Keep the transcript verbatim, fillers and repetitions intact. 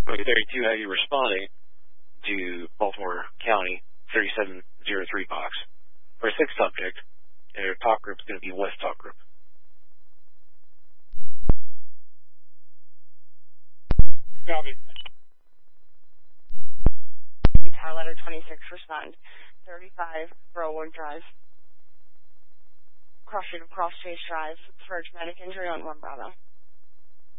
Okay, thirty-two, have you responding to Baltimore County thirty-seven oh three box for a sixth subject, and your talk group is going to be West Talk Group. Copy. Tower letter twenty-six, respond. thirty-five, Rowood Drive. Cross street of Cross Chase Drive for a traumatic injury on one Bravo.